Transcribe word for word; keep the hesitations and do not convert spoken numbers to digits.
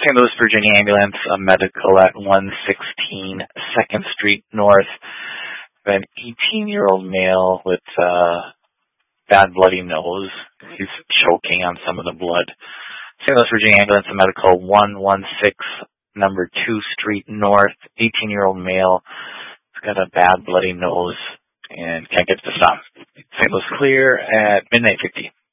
Saint Louis, Virginia ambulance, a medical at one sixteen second Street North. An eighteen-year-old male with uh, bad bloody nose. He's choking on some of the blood. Saint Louis, Virginia ambulance, a medical one one six number two Street North. eighteen-year-old male. He's got a bad bloody nose and can't get to the stop. Saint Louis clear at midnight fifty.